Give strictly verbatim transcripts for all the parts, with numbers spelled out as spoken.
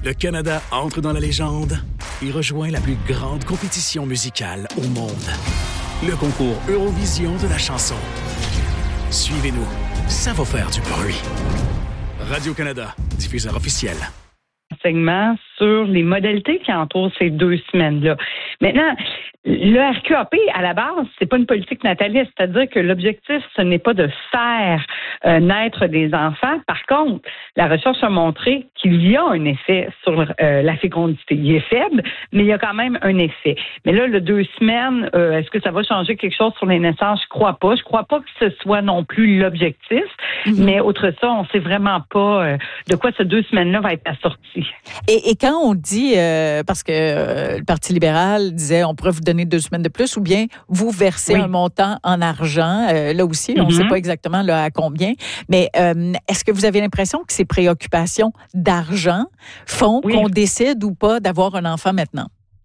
Le Canada entre dans la légende et rejoint la plus grande compétition musicale au monde. Le concours Eurovision de la chanson. Suivez-nous, ça va faire du bruit. Radio-Canada, diffuseur officiel. Enseignement sur les modalités qui entourent ces deux semaines-là. Maintenant, le R Q A P, à la base, c'est pas une politique nataliste, c'est-à-dire que l'objectif, ce n'est pas de faire euh, naître des enfants. Par contre, la recherche a montré qu'il y a un effet sur euh, la fécondité. Il est faible, mais il y a quand même un effet. Mais là, le deux semaines, euh, est-ce que ça va changer quelque chose sur les naissances? Je crois pas. Je crois pas que ce soit non plus l'objectif, mm-hmm. mais outre ça, on sait vraiment pas euh, de quoi ces deux semaines-là va être assorti. Et, et quand on dit, euh, parce que euh, le Parti libéral disait on pourrait vous donner deux semaines de plus ou bien vous versez oui. un montant en argent, euh, là aussi, mm-hmm. on ne sait pas exactement là, à combien, mais euh, est-ce que vous avez l'impression que ces préoccupations d'argent font oui. qu'on décide ou pas d'avoir un enfant maintenant?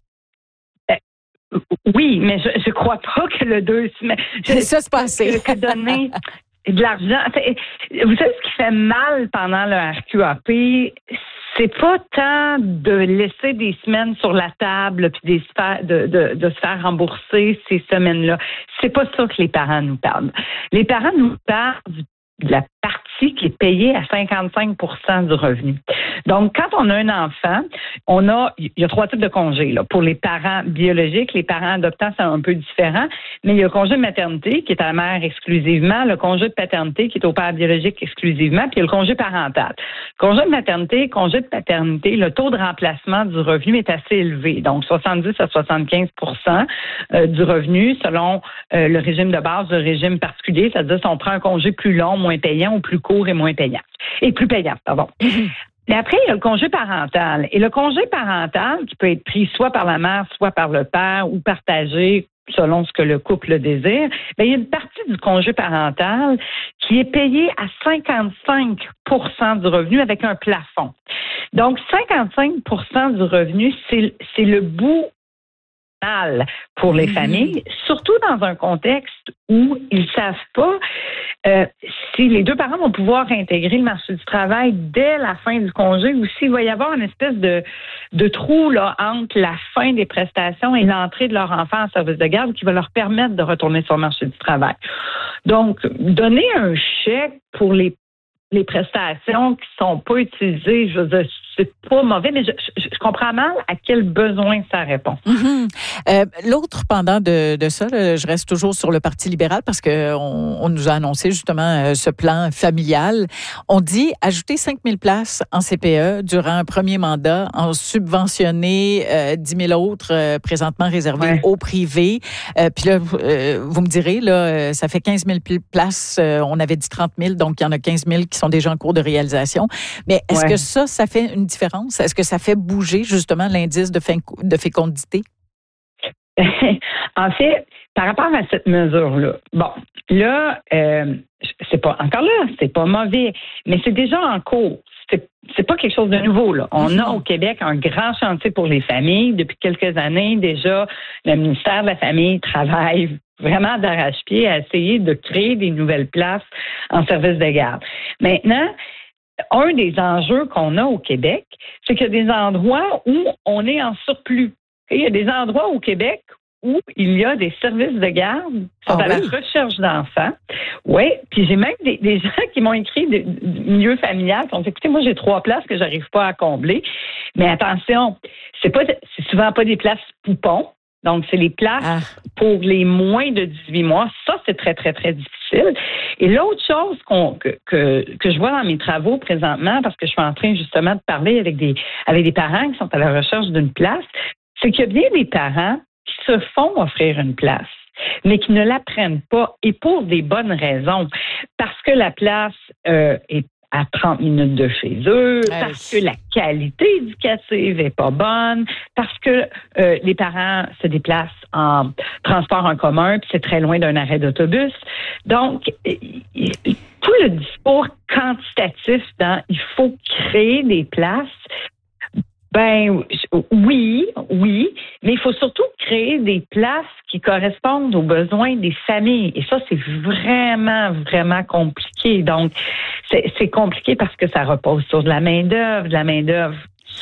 Euh, oui, mais je ne crois pas que le deux semaines... C'est ça se passer. Que donner... de l'argent. Vous savez ce qui fait mal pendant le R Q A P, c'est pas tant de laisser des semaines sur la table puis de, de, de se faire rembourser ces semaines-là. C'est pas ça que les parents nous parlent. Les parents nous parlent de la partie qui est payée à cinquante-cinq pour cent du revenu. Donc, quand on a un enfant, on a, il y a trois types de congés, là. Pour les parents biologiques, les parents adoptants, c'est un peu différent, mais il y a le congé de maternité qui est à la mère exclusivement, le congé de paternité qui est au père biologique exclusivement, puis il y a le congé parental. Le congé de maternité, le congé de paternité, le taux de remplacement du revenu est assez élevé, donc soixante-dix à soixante-quinze pour cent du revenu selon euh, le régime de base, le régime particulier, c'est-à-dire si on prend un congé plus long, moins payant, ou plus court et moins payant. Et plus payant, pardon. Mm-hmm. Mais après, il y a le congé parental. Et le congé parental, qui peut être pris soit par la mère, soit par le père, ou partagé selon ce que le couple désire, bien, il y a une partie du congé parental qui est payée à cinquante-cinq pour cent du revenu avec un plafond. Donc, cinquante-cinq pour cent du revenu, c'est, c'est le bout pour les familles, surtout dans un contexte où ils ne savent pas euh, si les deux parents vont pouvoir intégrer le marché du travail dès la fin du congé ou s'il va y avoir une espèce de, de trou là, entre la fin des prestations et l'entrée de leur enfant en service de garde qui va leur permettre de retourner sur le marché du travail. Donc, donner un chèque pour les les prestations qui sont pas utilisées, je veux dire, c'est pas mauvais, mais je, je, je comprends mal à quel besoin ça répond. Mm-hmm. Euh, l'autre pendant de, de ça, là, je reste toujours sur le Parti libéral parce que on, on nous a annoncé justement euh, ce plan familial. On dit ajouter cinq mille places en C P E durant un premier mandat, en subventionner euh, dix mille autres euh, présentement réservées ouais. au privé. Euh, Puis là, euh, vous me direz, là, ça fait quinze mille places. Euh, on avait dit trente mille, donc il y en a quinze mille qui sont déjà en cours de réalisation. Mais est-ce ouais. que ça, ça fait une différence? Est-ce que ça fait bouger justement l'indice de, féc- de fécondité? En fait, par rapport à cette mesure-là, bon, là, euh, c'est pas encore là, c'est pas mauvais, mais c'est déjà en cours. C'est, c'est pas quelque chose de nouveau, là. On a au Québec un grand chantier pour les familles. Depuis quelques années, déjà, le ministère de la Famille travaille vraiment d'arrache-pied à essayer de créer des nouvelles places en service de garde. Maintenant, un des enjeux qu'on a au Québec, c'est qu'il y a des endroits où on est en surplus. Et il y a des endroits au Québec où il y a des services de garde qui sont ah, à oui. la recherche d'enfants. Oui, puis j'ai même des, des gens qui m'ont écrit de, du milieu familial qui ont dit, écoutez, moi j'ai trois places que j'arrive pas à combler. Mais attention, c'est pas, c'est souvent pas des places poupons. Donc, c'est les places ah. pour les moins de dix-huit mois. Ça, c'est très, très, très difficile. Et l'autre chose qu'on, que, que, que je vois dans mes travaux présentement, parce que je suis en train justement de parler avec des, avec des parents qui sont à la recherche d'une place, c'est qu'il y a bien des parents qui se font offrir une place, mais qui ne la prennent pas, et pour des bonnes raisons. Parce que la place euh, est à trente minutes de chez eux, ouais. parce que la qualité éducative est pas bonne, parce que euh, les parents se déplacent en transport en commun, puis c'est très loin d'un arrêt d'autobus. Donc, tout le discours quantitatif dans « il faut créer des places », ben oui, oui, mais il faut surtout créer des places qui correspondent aux besoins des familles. Et ça, c'est vraiment, vraiment compliqué. Donc, c'est, c'est compliqué parce que ça repose sur de la main-d'œuvre, de la main-d'œuvre